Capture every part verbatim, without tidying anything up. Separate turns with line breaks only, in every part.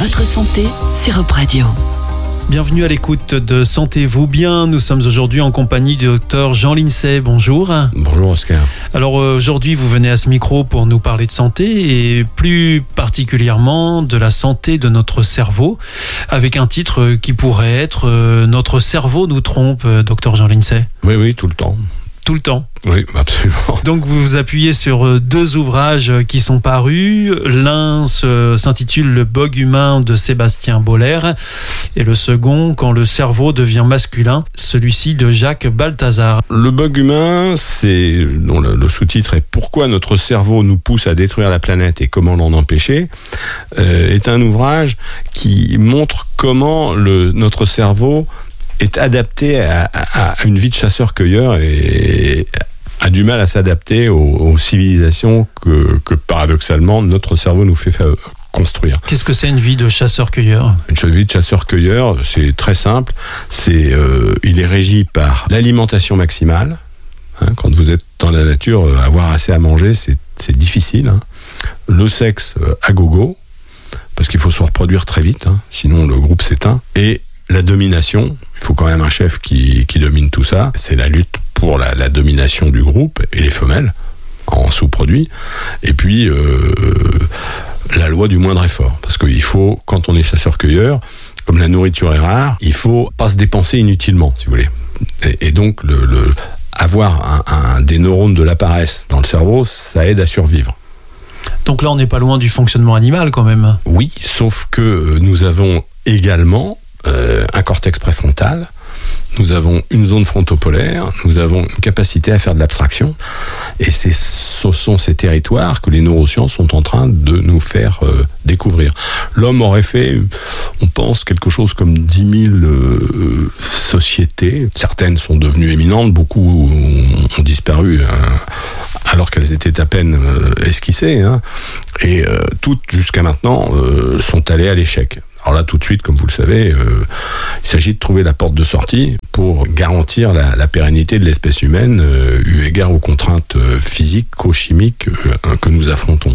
Votre santé sur Europe Radio.
Bienvenue à l'écoute de Sentez-vous bien. Nous sommes aujourd'hui en compagnie du docteur Jean Lincey. Bonjour.
Bonjour Oscar.
Alors aujourd'hui, vous venez à ce micro pour nous parler de santé et plus particulièrement de la santé de notre cerveau, avec un titre qui pourrait être « Notre cerveau nous trompe », docteur Jean Lincey.
Oui, oui, tout le temps.
Tout le temps.
Oui, absolument.
Donc vous vous appuyez sur deux ouvrages qui sont parus. L'un se, s'intitule Le bug humain de Sébastien Boller et le second Quand le cerveau devient masculin, celui-ci de Jacques Balthazar.
Le bug humain, c'est dont le, le sous-titre est Pourquoi notre cerveau nous pousse à détruire la planète et comment l'en empêcher, euh, est un ouvrage qui montre comment le, notre cerveau est adapté à, à, à une vie de chasseur-cueilleur et a du mal à s'adapter aux, aux civilisations que, que paradoxalement notre cerveau nous fait faire construire.
Qu'est-ce que c'est une vie de chasseur-cueilleur ?
Une vie de chasseur-cueilleur, c'est très simple. C'est, euh, il est régi par l'alimentation maximale. Hein, quand vous êtes dans la nature, euh, avoir assez à manger, c'est, c'est difficile. Hein. Le sexe euh, à gogo, parce qu'il faut se reproduire très vite, hein, sinon le groupe s'éteint. Et la domination, il faut quand même un chef qui, qui domine tout ça. C'est la lutte pour la, la domination du groupe et les femelles en sous-produits. Et puis, euh, la loi du moindre effort. Parce qu'il faut, quand on est chasseur-cueilleur, comme la nourriture est rare, il faut pas se dépenser inutilement, si vous voulez. Et, et donc, le, le, avoir un, un, des neurones de la paresse dans le cerveau, ça aide à survivre.
Donc là, on n'est pas loin du fonctionnement animal quand même.
Oui, sauf que nous avons également Euh, un cortex préfrontal, nous avons une zone frontopolaire, nous avons une capacité à faire de l'abstraction, et c'est, ce sont ces territoires que les neurosciences sont en train de nous faire euh, découvrir. L'homme aurait fait, on pense, quelque chose comme dix mille euh, sociétés. Certaines sont devenues éminentes, beaucoup ont, ont disparu hein, alors qu'elles étaient à peine euh, esquissées, hein, et euh, toutes, jusqu'à maintenant, euh, sont allées à l'échec. Alors là, tout de suite, comme vous le savez, euh, il s'agit de trouver la porte de sortie pour garantir la, la pérennité de l'espèce humaine, euh, eu égard aux contraintes euh, physiques-chimiques euh, que nous affrontons.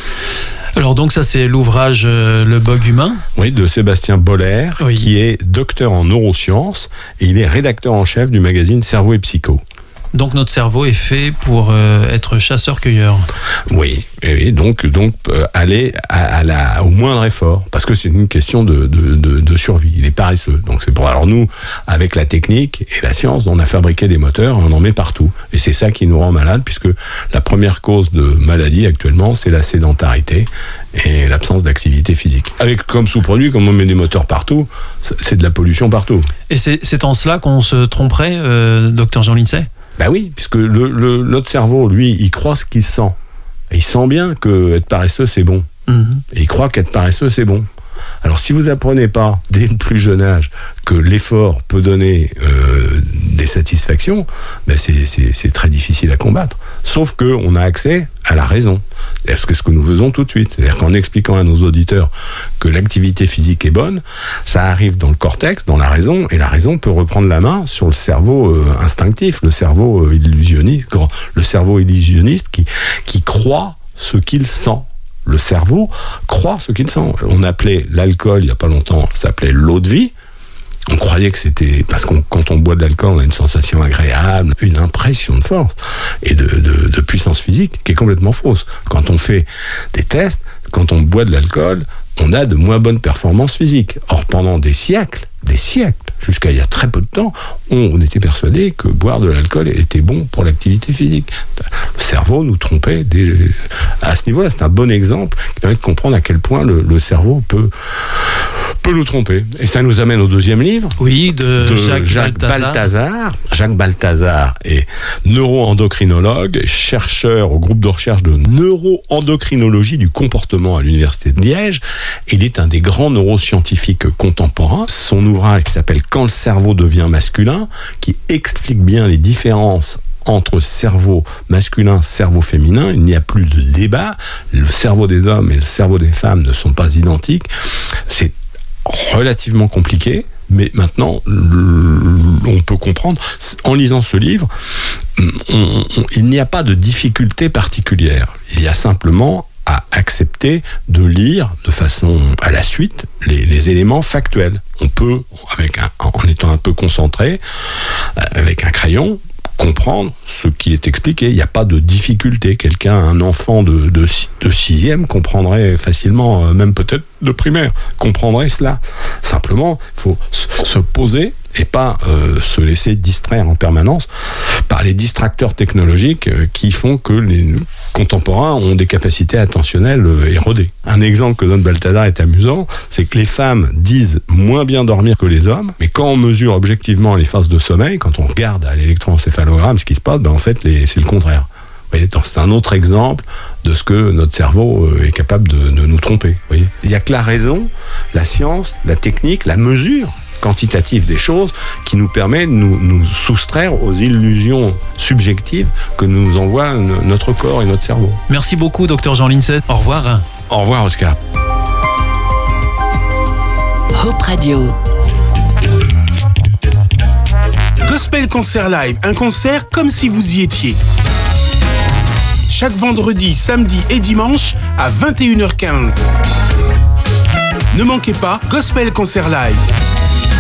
Alors donc ça, c'est l'ouvrage euh, Le bug humain.
Oui, de Sébastien Boller, oui. Qui est docteur en neurosciences et il est rédacteur en chef du magazine Cerveau et Psycho.
Donc notre cerveau est fait pour euh, être chasseur-cueilleur.
Oui, et donc, donc euh, aller à, à la, au moindre effort, parce que c'est une question de, de, de, de survie. Il est paresseux. Donc c'est pour. Alors nous, avec la technique et la science, on a fabriqué des moteurs, on en met partout. Et c'est ça qui nous rend malades, puisque la première cause de maladie actuellement, c'est la sédentarité et l'absence d'activité physique. Avec comme sous-produit, comme on met des moteurs partout, c'est de la pollution partout.
Et c'est, c'est en cela qu'on se tromperait, euh, docteur Jean Lincey ?
Ben oui, puisque le, le, notre cerveau, lui, il croit ce qu'il sent. Et il sent bien qu'être paresseux, c'est bon. Mmh. Et il croit qu'être paresseux, c'est bon. Alors, si vous apprenez pas, dès le plus jeune âge, que l'effort peut donner euh, des satisfactions, ben c'est, c'est, c'est très difficile à combattre. Sauf qu'on a accès à la raison. C'est ce que nous faisons tout de suite. C'est-à-dire qu'en expliquant à nos auditeurs que l'activité physique est bonne, ça arrive dans le cortex, dans la raison, et la raison peut reprendre la main sur le cerveau euh, instinctif, le cerveau euh, illusionniste, le cerveau illusionniste qui, qui croit ce qu'il sent. Le cerveau croit ce qu'il sent. On appelait l'alcool, il n'y a pas longtemps, ça s'appelait l'eau de vie. On croyait que c'était... Parce que quand on boit de l'alcool, on a une sensation agréable, une impression de force et de, de, de puissance physique qui est complètement fausse. Quand on fait des tests, quand on boit de l'alcool, on a de moins bonnes performances physiques. Or, pendant des siècles, des siècles, jusqu'à il y a très peu de temps, on était persuadé que boire de l'alcool était bon pour l'activité physique. Le cerveau nous trompait des... à ce niveau-là. C'est un bon exemple qui permet de comprendre à quel point le, le cerveau peut, peut nous tromper. Et ça nous amène au deuxième livre.
Oui, de,
de
Jacques,
Jacques
Balthazar.
Balthazar. Jacques Balthazar est neuroendocrinologue, chercheur au groupe de recherche de neuroendocrinologie du comportement à l'université de Liège. Il est un des grands neuroscientifiques contemporains. Son ouvrage qui s'appelle « Quand le cerveau devient masculin », qui explique bien les différences entre cerveau masculin, cerveau féminin. Il n'y a plus de débat. Le cerveau des hommes et le cerveau des femmes ne sont pas identiques. C'est relativement compliqué, mais maintenant, on peut comprendre. En lisant ce livre, on, on, il n'y a pas de difficulté particulière. Il y a simplement à accepter de lire de façon à la suite les, les éléments factuels. On peut, avec un, en étant un peu concentré, avec un crayon, comprendre ce qui est expliqué. Il n'y a pas de difficulté. Quelqu'un, un enfant de, de, de sixième comprendrait facilement, même peut-être de primaire, comprendrait cela. Simplement, il faut se poser et pas euh, se laisser distraire en permanence par les distracteurs technologiques euh, qui font que les contemporains ont des capacités attentionnelles euh, érodées. Un exemple que donne Balthazar est amusant, c'est que les femmes disent moins bien dormir que les hommes, mais quand on mesure objectivement les phases de sommeil, quand on regarde à l'électroencéphalogramme ce qui se passe, ben en fait les, c'est le contraire. Vous voyez, c'est un autre exemple de ce que notre cerveau est capable de, de nous tromper. Vous voyez. Il n'y a que la raison, la science, la technique, la mesure quantitative des choses qui nous permet de nous, nous soustraire aux illusions subjectives que nous envoie notre corps et notre cerveau.
Merci beaucoup, docteur Jean Lincey. Au revoir.
Au revoir, Oscar.
Hope Radio.
Gospel Concert Live, un concert comme si vous y étiez. Chaque vendredi, samedi et dimanche à vingt et une heures quinze. Ne manquez pas Gospel Concert Live.